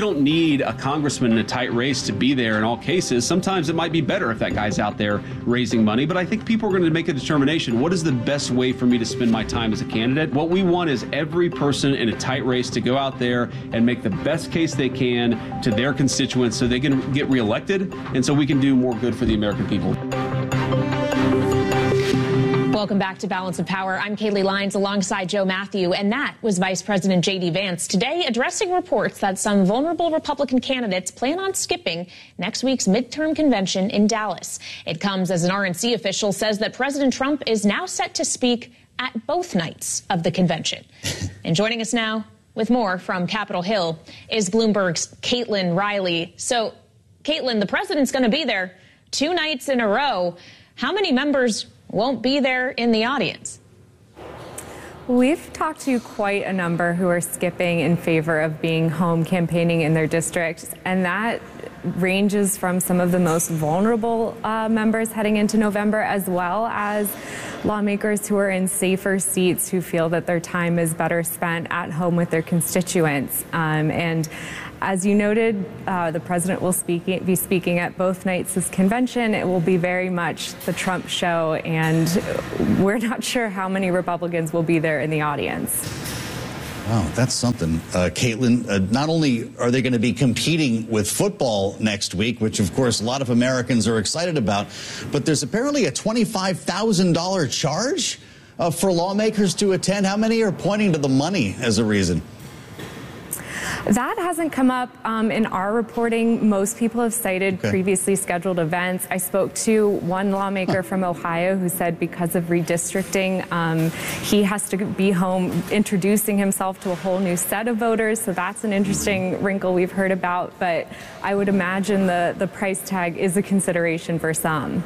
don't need a congressman in a tight race to be there in all cases. Sometimes it might be better if that guy's out there raising money, but I think people are going to make a determination. What is the best way for me to spend my time as a candidate? What we want is every person in a tight race to go out there and make the best case they can to their constituents so they can get reelected and so we can do more good for the American people. Welcome back to Balance of Power. I'm Kaylee Lyons alongside Joe Matthew, and that was Vice President J.D. Vance today addressing reports that some vulnerable Republican candidates plan on skipping next week's midterm convention in Dallas. It comes as an RNC official says that President Trump is now set to speak at both nights of the convention. And joining us now with more from Capitol Hill is Bloomberg's Caitlin Riley. So, Caitlin, the president's going to be there 2 nights in a row. How many members won't be there in the audience? We've talked to quite a number who are skipping in favor of being home campaigning in their districts, and that ranges from some of the most vulnerable members heading into November, as well as lawmakers who are in safer seats who feel that their time is better spent at home with their constituents. And as you noted, the president will be speaking at both nights this convention. It will be very much the Trump show, and we're not sure how many Republicans will be there in the audience. Wow, that's something. Caitlin, not only are they going to be competing with football next week, which of course a lot of Americans are excited about, but there's apparently a $25,000 charge for lawmakers to attend. How many are pointing to the money as a reason? That hasn't come up in our reporting. Most people have cited previously scheduled events. I spoke to one lawmaker from Ohio who said because of redistricting, he has to be home introducing himself to a whole new set of voters. So that's an interesting wrinkle we've heard about. But I would imagine the price tag is a consideration for some.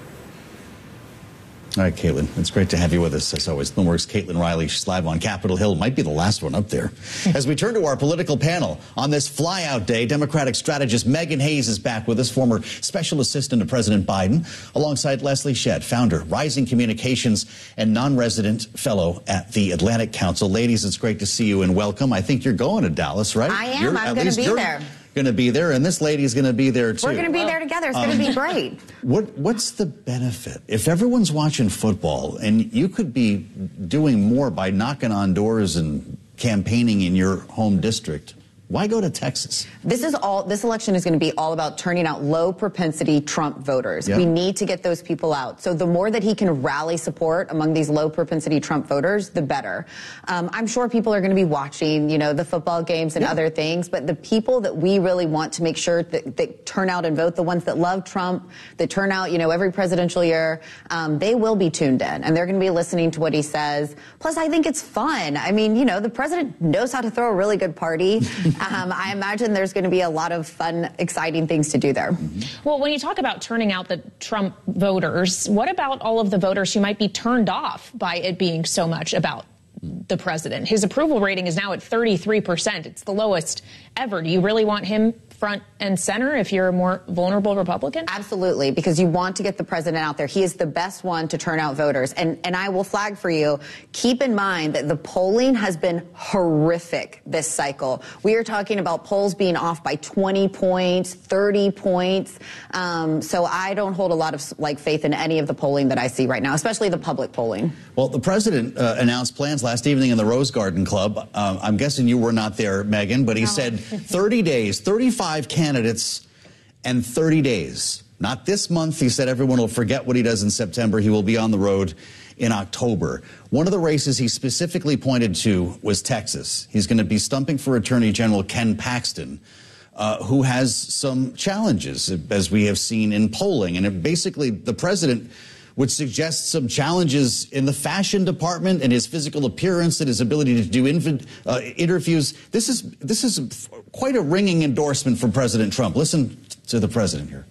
All right, Caitlin, it's great to have you with us, as always. Bloomberg's Caitlin Riley. She's live on Capitol Hill. Might be the last one up there. As we turn to our political panel, on this flyout day, Democratic strategist Megan Hayes is back with us, former special assistant to President Biden, alongside Leslie Shedd, founder, Rising Communications, and non-resident fellow at the Atlantic Council. Ladies, it's great to see you and welcome. I think you're going to Dallas, right? I am. I'm going to be there. Going to be there, and this lady's going to be there too. We're going to be there together. It's going to be great. What's the benefit if everyone's watching football and you could be doing more by knocking on doors and campaigning in your home district? Why go to Texas? This election is going to be all about turning out low propensity Trump voters. Yep. We need to get those people out. So the more that he can rally support among these low propensity Trump voters, the better. I'm sure people are going to be watching, the football games and other things, but the people that we really want to make sure that turn out and vote, the ones that love Trump, that turn out, every presidential year, they will be tuned in and they're going to be listening to what he says. Plus, I think it's fun. I mean, the president knows how to throw a really good party. I imagine there's going to be a lot of fun, exciting things to do there. Well, when you talk about turning out the Trump voters, what about all of the voters who might be turned off by it being so much about the president? His approval rating is now at 33%. It's the lowest ever. Do you really want him front and center if you're a more vulnerable Republican? Absolutely, because you want to get the president out there. He is the best one to turn out voters. And I will flag for you, keep in mind that the polling has been horrific this cycle. We are talking about polls being off by 20 points, 30 points. So I don't hold a lot of faith in any of the polling that I see right now, especially the public polling. Well, the president announced plans last evening in the Rose Garden Club. I'm guessing you were not there, Megan, but he said 30 days, 35 candidates and 30 days. Not this month. He said everyone will forget what he does in September. He will be on the road in October. One of the races he specifically pointed to was Texas. He's going to be stumping for Attorney General Ken Paxton, who has some challenges, as we have seen in polling. And basically, the president would suggest some challenges in the fashion department and his physical appearance and his ability to do interviews. This is quite a ringing endorsement from President Trump. Listen to the president here.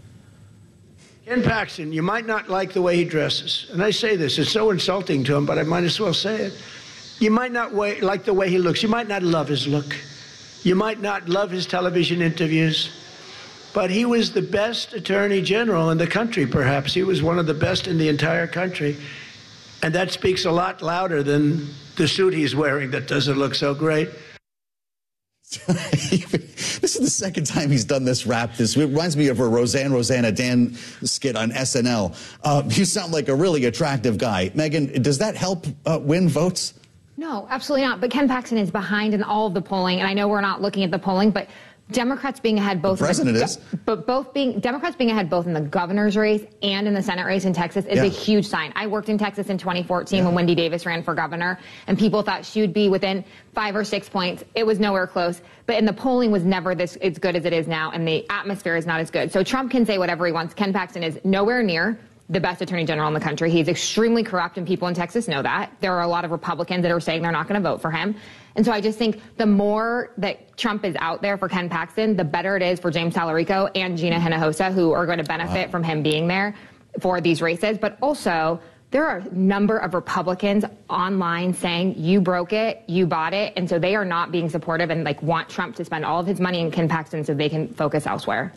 Ken Paxton, you might not like the way he dresses. And I say this, it's so insulting to him, but I might as well say it. You might not like the way he looks. You might not love his look. You might not love his television interviews. But he was the best attorney general in the country, perhaps. He was one of the best in the entire country. And that speaks a lot louder than the suit he's wearing that doesn't look so great. This is the second time he's done this rap. It reminds me of a Roseanne Dan skit on SNL. You sound like a really attractive guy. Megan, does that help win votes? No, absolutely not. But Ken Paxton is behind in all of the polling, and I know we're not looking at the polling, but Democrats being ahead both. The president is. But Democrats being ahead both in the governor's race and in the Senate race in Texas is a huge sign. I worked in Texas in 2014 when Wendy Davis ran for governor, and people thought she would be within 5 or 6 points. It was nowhere close. But the polling was never as good as it is now, and the atmosphere is not as good. So Trump can say whatever he wants. Ken Paxton is nowhere near the best attorney general in the country. He's extremely corrupt, and people in Texas know that. There are a lot of Republicans that are saying they're not going to vote for him. And so I just think the more that Trump is out there for Ken Paxton, the better it is for James Talarico and Gina Hinojosa, who are going to benefit from him being there for these races. But also, there are a number of Republicans online saying, you broke it, you bought it. And so they are not being supportive and want Trump to spend all of his money in Ken Paxton so they can focus elsewhere.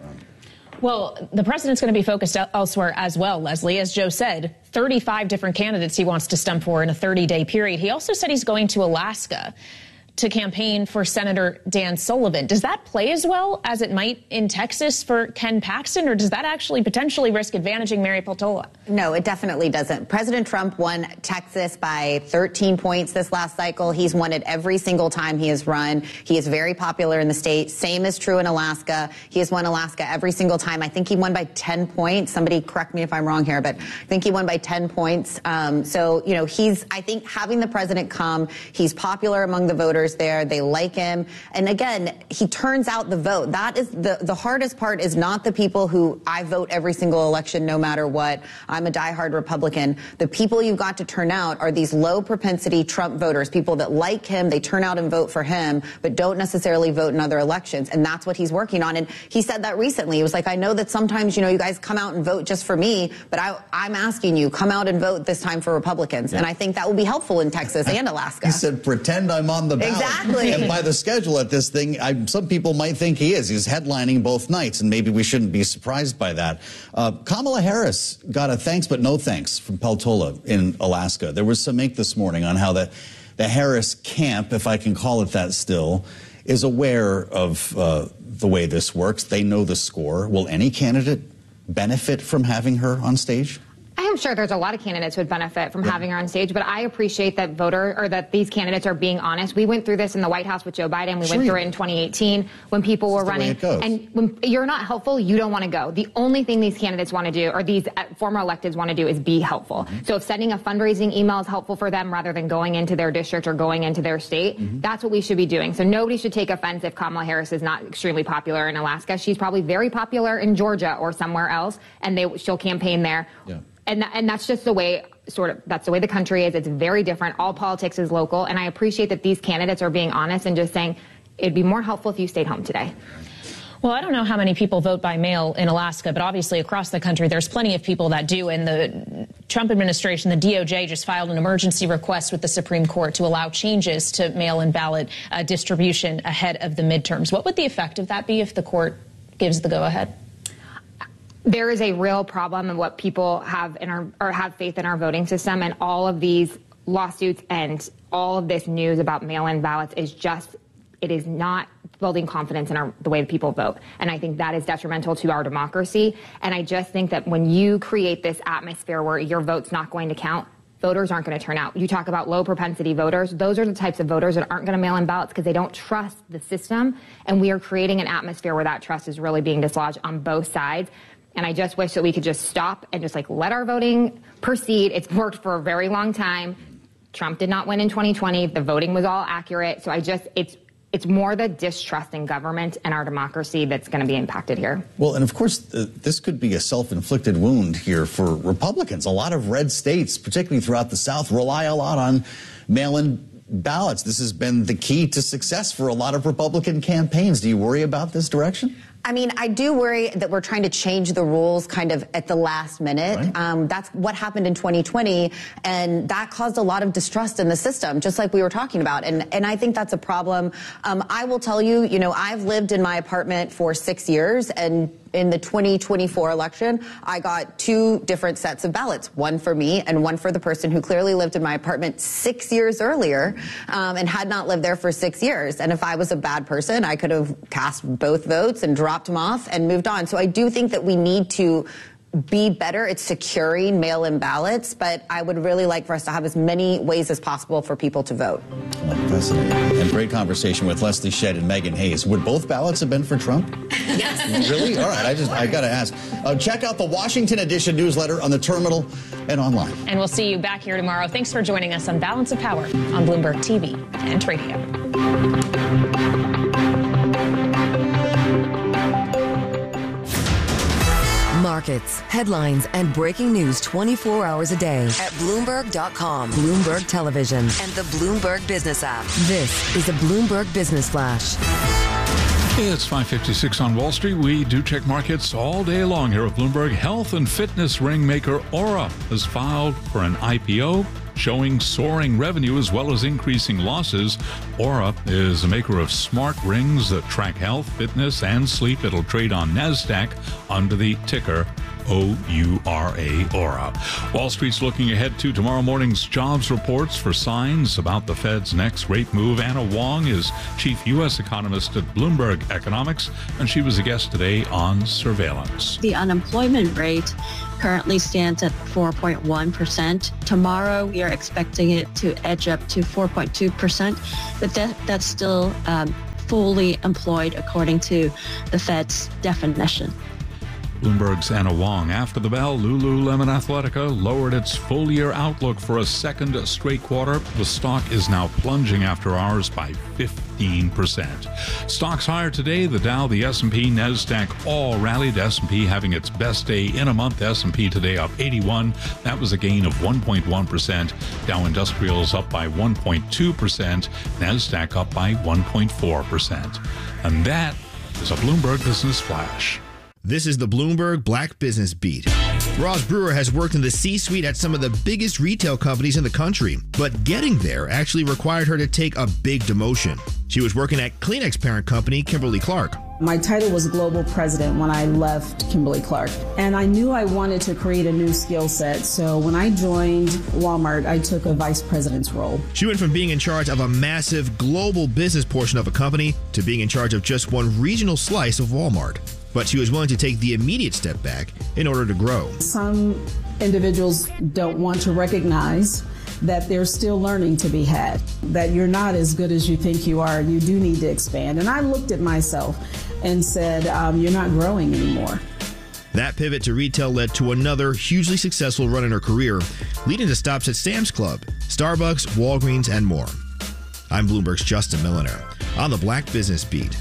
Well, the president's going to be focused elsewhere as well, Leslie. As Joe said, 35 different candidates he wants to stump for in a 30-day period. He also said he's going to Alaska to campaign for Senator Dan Sullivan. Does that play as well as it might in Texas for Ken Paxton, or does that actually potentially risk advantaging Mary Peltola? No, it definitely doesn't. President Trump won Texas by 13 points this last cycle. He's won it every single time he has run. He is very popular in the state. Same is true in Alaska. He has won Alaska every single time. I think he won by 10 points. Somebody correct me if I'm wrong here, but I think he won by 10 points. So, I think having the president come, he's popular among the voters there. They like him. And again, he turns out the vote. That is the hardest part is not the people who I vote every single election no matter what. I'm a diehard Republican. The people you've got to turn out are these low propensity Trump voters, people that like him, they turn out and vote for him, but don't necessarily vote in other elections. And that's what he's working on. And he said that recently. He was like, I know that sometimes, you guys come out and vote just for me, but I'm asking you, come out and vote this time for Republicans. Yeah. And I think that will be helpful in Texas and Alaska. He said, pretend I'm on the ballot. Exactly. And by the schedule at this thing, some people might think he is. He's headlining both nights, and maybe we shouldn't be surprised by that. Kamala Harris got a thanks but no thanks from Peltola in Alaska. There was some ink this morning on how the Harris camp, if I can call it that still, is aware of the way this works. They know the score. Will any candidate benefit from having her on stage? I am sure there's a lot of candidates who would benefit from having her on stage, but I appreciate that these candidates are being honest. We went through this in the White House with Joe Biden. We went through it in 2018 when people were running. And when you're not helpful, you don't want to go. The only thing these candidates want to do, or these former electeds want to do, is be helpful. Mm-hmm. So if sending a fundraising email is helpful for them rather than going into their district or going into their state, that's what we should be doing. So nobody should take offense if Kamala Harris is not extremely popular in Alaska. She's probably very popular in Georgia or somewhere else, and she'll campaign there. Yeah. And that's just the way, that's the way the country is. It's very different. All politics is local. And I appreciate that these candidates are being honest and just saying, it'd be more helpful if you stayed home today. Well, I don't know how many people vote by mail in Alaska, but obviously across the country, there's plenty of people that do. And the Trump administration, the DOJ, just filed an emergency request with the Supreme Court to allow changes to mail-in ballot distribution ahead of the midterms. What would the effect of that be if the court gives the go-ahead? There is a real problem in what people have have faith in our voting system, and all of these lawsuits and all of this news about mail-in ballots it is not building confidence in the way that people vote. And I think that is detrimental to our democracy. And I just think that when you create this atmosphere where your vote's not going to count, voters aren't going to turn out. You talk about low propensity voters. Those are the types of voters that aren't going to mail in ballots because they don't trust the system. And we are creating an atmosphere where that trust is really being dislodged on both sides. And I just wish that we could just stop and just let our voting proceed. It's worked for a very long time. Trump did not win in 2020. The voting was all accurate. So it's more the distrust in government and our democracy that's going to be impacted here. Well, and of course, this could be a self-inflicted wound here for Republicans. A lot of red states, particularly throughout the South, rely a lot on mail-in ballots. This has been the key to success for a lot of Republican campaigns. Do you worry about this direction? I mean, I do worry that we're trying to change the rules kind of at the last minute. Right. That's what happened in 2020, and that caused a lot of distrust in the system, just like we were talking about. And I think that's a problem. I will tell you, I've lived in my apartment for 6 years, and in the 2024 election, I got 2 different sets of ballots, one for me and one for the person who clearly lived in my apartment 6 years earlier and had not lived there for 6 years. And if I was a bad person, I could have cast both votes and dropped them off and moved on. So I do think that we need to be better at securing mail-in ballots, but I would really like for us to have as many ways as possible for people to vote. Fascinating. And great conversation with Leslie Shedd and Megan Hayes. Would both ballots have been for Trump? Yes. Really? All right. I got to ask. Check out the Washington Edition newsletter on the terminal and online. And we'll see you back here tomorrow. Thanks for joining us on Balance of Power on Bloomberg TV and radio. Markets, headlines, and breaking news 24 hours a day at Bloomberg.com, Bloomberg Television, and the Bloomberg Business app. This is a Bloomberg Business Flash. It's 5:56 on Wall Street. We do check markets all day long here at Bloomberg. Health and fitness ring maker Oura has filed for an IPO, showing soaring revenue as well as increasing losses. Oura is a maker of smart rings that track health, fitness, and sleep. It'll trade on NASDAQ under the ticker OURA, Oura. Wall Street's looking ahead to tomorrow morning's jobs reports for signs about the Fed's next rate move. Anna Wong is chief U.S. economist at Bloomberg Economics, and she was a guest today on surveillance. The unemployment rate currently stands at 4.1%. Tomorrow, we are expecting it to edge up to 4.2%, but that's still fully employed according to the Fed's definition. Bloomberg's Anna Wong. After the bell, Lululemon Athletica lowered its full-year outlook for a second straight quarter. The stock is now plunging after hours by 15%. Stocks higher today. The Dow, the S&P, NASDAQ all rallied. S&P having its best day in a month. S&P today up 81. That was a gain of 1.1%. Dow Industrials up by 1.2%. NASDAQ up by 1.4%. And that is a Bloomberg Business Flash. This is the Bloomberg Black Business Beat. Roz Brewer has worked in the C-suite at some of the biggest retail companies in the country, but getting there actually required her to take a big demotion. She was working at Kleenex parent company Kimberly-Clark. My title was Global President when I left Kimberly-Clark, and I knew I wanted to create a new skill set, so when I joined Walmart, I took a vice president's role. She went from being in charge of a massive global business portion of a company to being in charge of just one regional slice of Walmart. But she was willing to take the immediate step back in order to grow. Some individuals don't want to recognize that there's still learning to be had, that you're not as good as you think you are, and you do need to expand. And I looked at myself and said, you're not growing anymore. That pivot to retail led to another hugely successful run in her career, leading to stops at Sam's Club, Starbucks, Walgreens, and more. I'm Bloomberg's Justin Milliner on the Black Business Beat.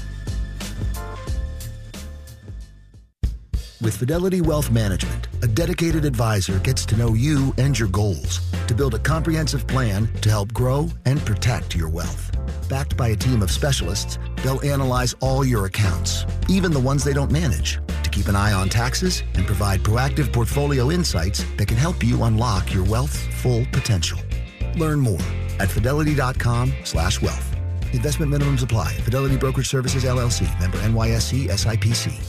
With Fidelity Wealth Management, a dedicated advisor gets to know you and your goals to build a comprehensive plan to help grow and protect your wealth. Backed by a team of specialists, they'll analyze all your accounts, even the ones they don't manage, to keep an eye on taxes and provide proactive portfolio insights that can help you unlock your wealth's full potential. Learn more at fidelity.com/wealth. Investment minimums apply. Fidelity Brokerage Services, LLC. Member NYSE SIPC.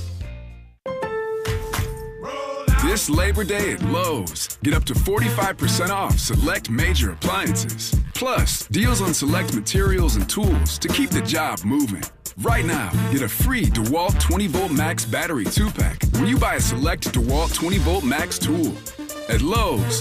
This Labor Day at Lowe's, get up to 45% off select major appliances. Plus, deals on select materials and tools to keep the job moving. Right now, get a free DeWalt 20-Volt Max battery 2-pack when you buy a select DeWalt 20-Volt Max tool. At Lowe's,